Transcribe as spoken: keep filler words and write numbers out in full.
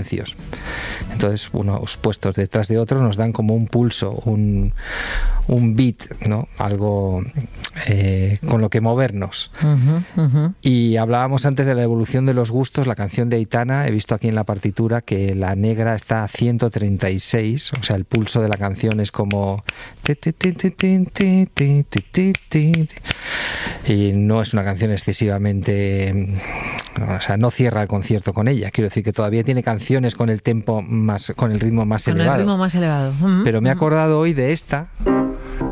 silencios. Entonces, unos puestos detrás de otros nos dan como un pulso, un, un beat, ¿no? Algo eh, con lo que movernos. Uh-huh, uh-huh. Y hablábamos antes de la evolución de los gustos. La canción de Aitana, he visto aquí en la partitura que la negra está a ciento treinta y seis, o sea, el pulso de la canción es como... Y no es una canción excesivamente... O sea, no cierra el concierto con ella. Quiero decir que todavía tiene canciones con el tempo más, con el ritmo más con elevado. Con el ritmo más elevado. Uh-huh. Pero me he acordado hoy de esta...